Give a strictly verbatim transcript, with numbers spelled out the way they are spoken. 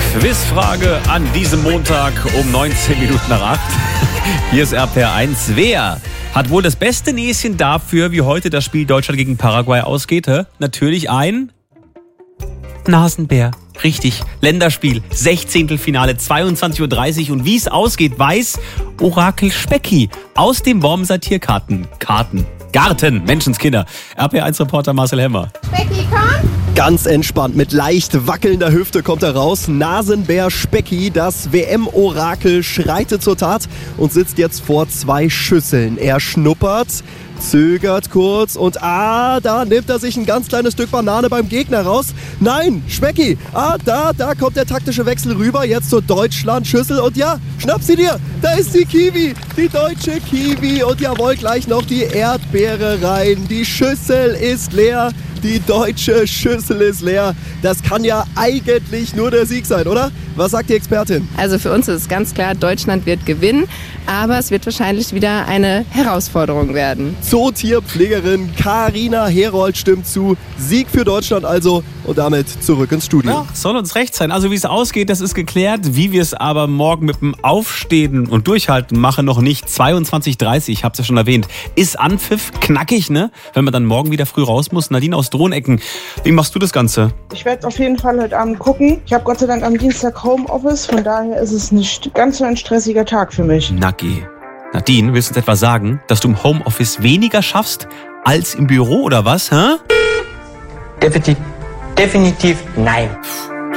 Quizfrage an diesem Montag um neunzehn Minuten nach acht. Hier ist R P R eins. Wer hat wohl das beste Näschen dafür, wie heute das Spiel Deutschland gegen Paraguay ausgeht? Hä? Natürlich ein Nasenbär. Richtig, Länderspiel, Sechzehntelfinale, zweiundzwanzig Uhr dreißig. Und wie es ausgeht, weiß Orakel Specki aus dem Wormser Tiergarten. Karten. Garten, Menschenskinder. R P R eins Reporter Marcel Hemmer. Specki, komm! Ganz entspannt, mit leicht wackelnder Hüfte kommt er raus. Nasenbär Specki, das W M-Orakel, schreitet zur Tat und sitzt jetzt vor zwei Schüsseln. Er schnuppert, zögert kurz und ah, da nimmt er sich ein ganz kleines Stück Banane beim Gegner raus. Nein, Specki, ah, da, da kommt der taktische Wechsel rüber, jetzt zur Deutschland-Schüssel und ja, schnapp sie dir, da ist die Kiwi, die deutsche Kiwi und jawohl, gleich noch die Erdbeere rein. Die Schüssel ist leer, die deutsche Schüssel ist leer. Das kann ja eigentlich nur der Sieg sein, oder? Was sagt die Expertin? Also für uns ist es ganz klar, Deutschland wird gewinnen, aber es wird wahrscheinlich wieder eine Herausforderung werden. Zootierpflegerin Carina Herold stimmt zu. Sieg für Deutschland also und damit zurück ins Studio. Ja, soll uns recht sein. Also wie es ausgeht, das ist geklärt. Wie wir es aber morgen mit dem Aufstehen und Durchhalten machen, noch nicht. zweiundzwanzig Uhr dreißig, ich habe es ja schon erwähnt, ist Anpfiff knackig, ne? Wenn man dann morgen wieder früh raus muss. Nadine aus Drohnecken, wie machst du das Ganze? Ich werde auf jeden Fall heute Abend gucken. Ich habe Gott sei Dank am Dienstag Homeoffice, von daher ist es nicht ganz so ein stressiger Tag für mich. Nacki. Nadine, willst du uns etwa sagen, dass du im Homeoffice weniger schaffst als im Büro oder was, hä? Definitiv, definitiv nein.